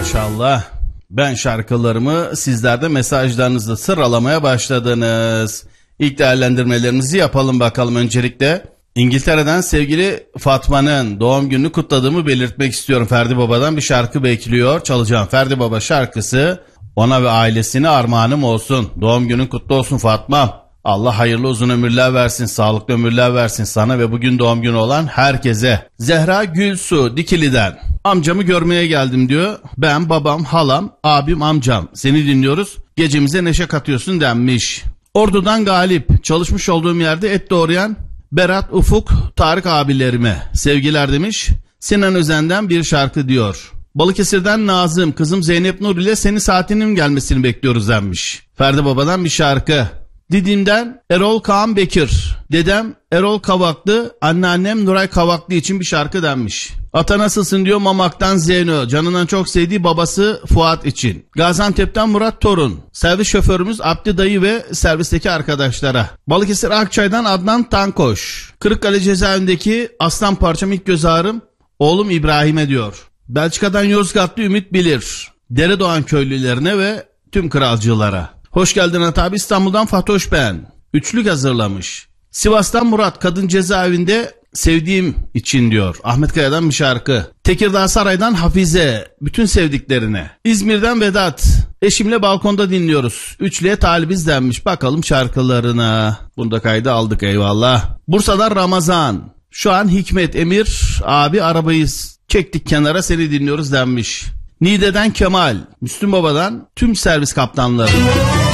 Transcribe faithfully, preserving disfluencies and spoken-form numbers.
Maşallah. Ben şarkılarımı, sizler de mesajlarınızla sıralamaya başladınız. İlk değerlendirmelerimizi yapalım bakalım öncelikle. İngiltere'den sevgili Fatma'nın doğum gününü kutladığımı belirtmek istiyorum. Ferdi Baba'dan bir şarkı bekliyor. Çalacağım Ferdi Baba şarkısı ona ve ailesine armağanım olsun. Doğum günün kutlu olsun Fatma. Allah hayırlı uzun ömürler versin, sağlıklı ömürler versin sana ve bugün doğum günü olan herkese. Zehra Gülsu Dikili'den. Amcamı görmeye geldim diyor. Ben, babam, halam, abim, amcam. Seni dinliyoruz. Gecemize neşe katıyorsun denmiş. Ordu'dan Galip. Çalışmış olduğum yerde et doğrayan Berat, Ufuk, Tarık abilerime sevgiler demiş. Sinan Özen'den bir şarkı diyor. Balıkesir'den Nazım. Kızım Zeynep Nur ile senin saatinin gelmesini bekliyoruz denmiş. Ferdi Baba'dan bir şarkı. Didim'den Erol Kaan Bekir. Dedem Erol Kavaklı, anneannem Nuray Kavaklı için bir şarkı denmiş. Ata nasılsın diyor Mamak'tan Zeyno. Canından çok sevdiği babası Fuat için. Gaziantep'ten Murat Torun. Servis şoförümüz Abdi dayı ve servisteki arkadaşlara. Balıkesir Akçay'dan Adnan Tankoş. Kırıkkale cezaevindeki aslan parçam ilk göz ağrım oğlum İbrahim'e diyor. Belçika'dan Yozgatlı Ümit Bilir. Deredoğan köylülerine ve tüm kralcılara. Hoş geldin At abi. İstanbul'dan Fatoş ben. Üçlük hazırlamış. Sivas'tan Murat. Kadın cezaevinde sevdiğim için diyor. Ahmet Kaya'dan bir şarkı. Tekirdağ Saray'dan Hafize. Bütün sevdiklerine. İzmir'den Vedat. Eşimle balkonda dinliyoruz. Üçlüye talibiz denmiş. Bakalım şarkılarına. Bunu da kayda aldık eyvallah. Bursa'dan Ramazan. Şu an Hikmet Emir. Abi arabayı çektik kenara seni dinliyoruz denmiş. Niğde'den Kemal. Müslüm Baba'dan tüm servis kaptanları.